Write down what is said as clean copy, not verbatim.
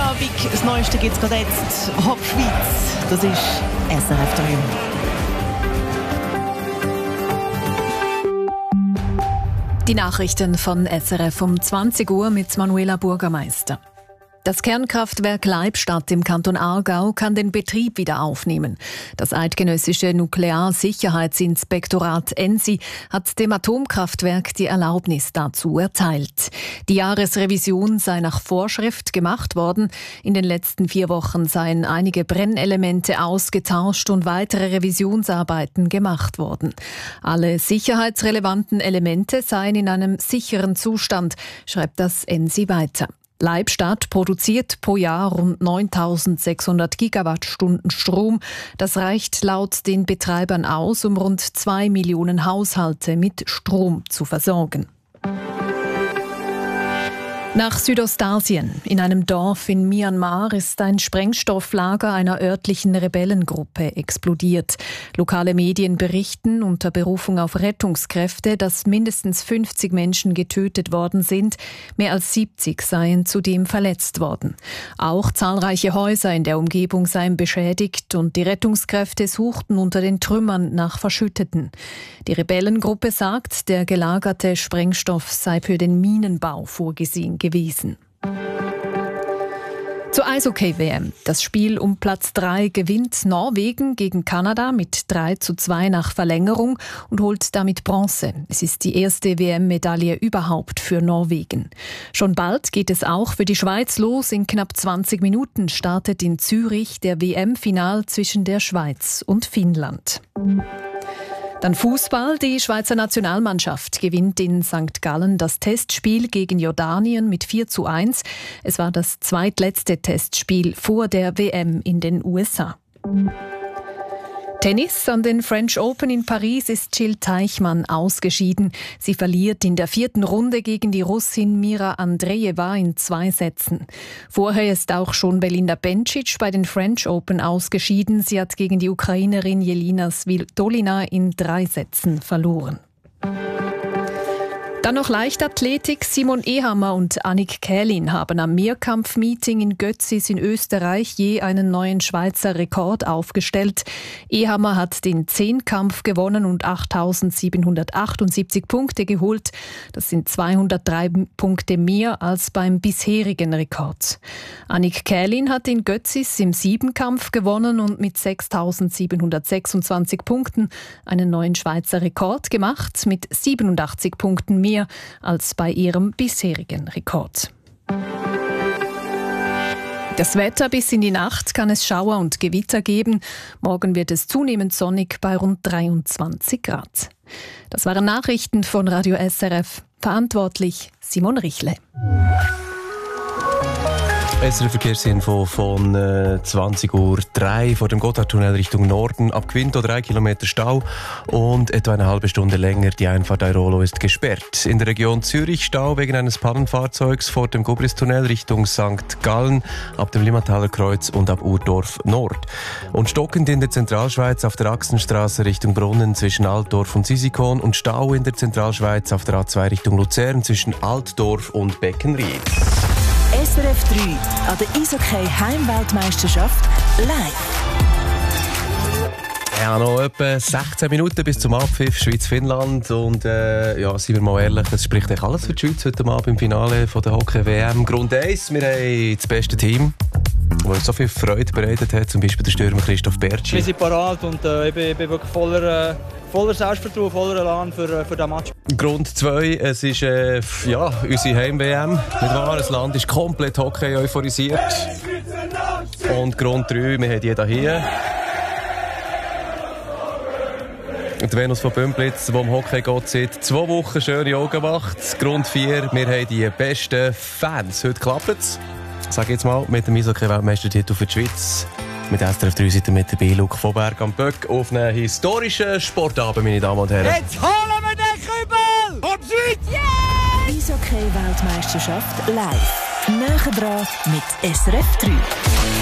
Abend. Das Neueste gibt es gerade jetzt. Hop Schweiz. Das ist SRF 3. Die Nachrichten von SRF um 20 Uhr mit Manuela Bürgermeister. Das Kernkraftwerk Leibstadt im Kanton Aargau kann den Betrieb wieder aufnehmen. Das eidgenössische Nuklearsicherheitsinspektorat ENSI hat dem Atomkraftwerk die Erlaubnis dazu erteilt. Die Jahresrevision sei nach Vorschrift gemacht worden. In den letzten 4 Wochen seien einige Brennelemente ausgetauscht und weitere Revisionsarbeiten gemacht worden. Alle sicherheitsrelevanten Elemente seien in einem sicheren Zustand, schreibt das ENSI weiter. Leibstadt produziert pro Jahr rund 9.600 Gigawattstunden Strom. Das reicht laut den Betreibern aus, um rund 2 Millionen Haushalte mit Strom zu versorgen. Nach Südostasien. In einem Dorf in Myanmar ist ein Sprengstofflager einer örtlichen Rebellengruppe explodiert. Lokale Medien berichten unter Berufung auf Rettungskräfte, dass mindestens 50 Menschen getötet worden sind. Mehr als 70 seien zudem verletzt worden. Auch zahlreiche Häuser in der Umgebung seien beschädigt und die Rettungskräfte suchten unter den Trümmern nach Verschütteten. Die Rebellengruppe sagt, der gelagerte Sprengstoff sei für den Minenbau vorgesehen gewesen. Zur Eishockey-WM. Das Spiel um Platz 3 gewinnt Norwegen gegen Kanada mit 3:2 nach Verlängerung und holt damit Bronze. Es ist die erste WM-Medaille überhaupt für Norwegen. Schon bald geht es auch für die Schweiz los. In knapp 20 Minuten startet in Zürich der WM-Final zwischen der Schweiz und Finnland. Dann Fußball. Die Schweizer Nationalmannschaft gewinnt in St. Gallen das Testspiel gegen Jordanien mit 4:1. Es war das zweitletzte Testspiel vor der WM in den USA. Tennis. An den French Open in Paris ist Jill Teichmann ausgeschieden. Sie verliert in der 4. Runde gegen die Russin Mira Andreeva in 2 Sätzen. Vorher ist auch schon Belinda Bencic bei den French Open ausgeschieden. Sie hat gegen die Ukrainerin Jelena Svitolina in 3 Sätzen verloren. Dann noch Leichtathletik. Simon Ehammer und Annick Kählin haben am Mehrkampf-Meeting in Götzis in Österreich je einen neuen Schweizer Rekord aufgestellt. Ehammer hat den 10-Kampf gewonnen und 8.778 Punkte geholt. Das sind 203 Punkte mehr als beim bisherigen Rekord. Annick Kählin hat in Götzis im 7-Kampf gewonnen und mit 6.726 Punkten einen neuen Schweizer Rekord gemacht, mit 87 Punkten mehr als bei ihrem bisherigen Rekord. Das Wetter: bis in die Nacht kann es Schauer und Gewitter geben. Morgen wird es zunehmend sonnig bei rund 23 Grad. Das waren Nachrichten von Radio SRF. Verantwortlich Simon Richle. SRF Verkehrsinfo von 20:03 Uhr vor dem Gotthardtunnel Richtung Norden. Ab Quinto 3 Kilometer Stau und etwa eine halbe Stunde länger. Die Einfahrt Airolo ist gesperrt. In der Region Zürich Stau wegen eines Pannenfahrzeugs vor dem Gubristunnel Richtung St. Gallen, ab dem Limmataler Kreuz und ab Urdorf Nord. Und stockend in der Zentralschweiz auf der Achsenstraße Richtung Brunnen zwischen Altdorf und Sisikon und Stau in der Zentralschweiz auf der A2 Richtung Luzern zwischen Altdorf und Beckenried. SRF 3 an der Eishockey-Heimweltmeisterschaft live. Ja, noch etwa 16 Minuten bis zum Abpfiff Schweiz-Finnland und ja, seien wir mal ehrlich, es spricht eigentlich alles für die Schweiz heute Abend im Finale von der Hockey-WM. Grund 1, wir haben das beste Team, das uns so viel Freude bereitet hat, zum Beispiel der Stürmer Christoph Bertschi. Wir sind parat und ich bin wirklich voller Selbstvertrauen, voller Elan für diesen Match. Grund 2, es ist ja, unsere Heim-WM. Nicht wahr? Das Land ist komplett Hockey euphorisiert. Und Grund 3, wir haben die hier. Die Venus von Bümplitz, die im Hockey geht, seit 2 Wochen schöne Augen macht. Grund 4, wir haben die besten Fans. Heute klappt es. Sag jetzt mal, mit dem Eishockey-Weltmeistertitel für die Schweiz. Mit SRF 3 seid ihr mit dabei, Luc von Berg am Böck, auf einen historischen Sportabend, meine Damen und Herren. Jetzt holen wir den Kübel! Und Schweiz! Yeah! Eishockey-Weltmeisterschaft live. Näher dran mit SRF 3.